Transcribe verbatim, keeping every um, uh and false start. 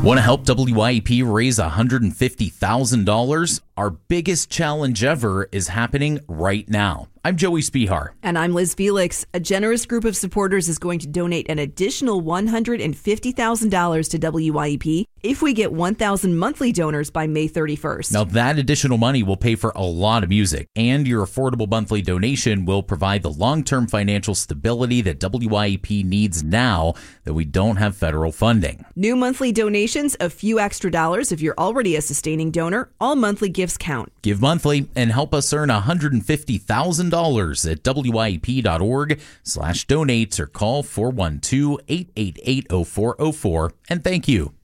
Want to help W I E P raise one hundred fifty thousand dollars? Our biggest challenge ever is happening right now. I'm Joey Spihar. And I'm Liz Felix. A generous group of supporters is going to donate an additional one hundred fifty thousand dollars to W I E P if we get one thousand monthly donors by May thirty-first. Now, that additional money will pay for a lot of music, and your affordable monthly donation will provide the long-term financial stability that W I E P needs now that we don't have federal funding. New monthly donations, a few extra dollars if you're already a sustaining donor. All monthly gifts count. Give monthly and help us earn one hundred fifty thousand dollars at W I E P dot org slash donates or call four one two, eight eight eight, oh four oh four. And thank you.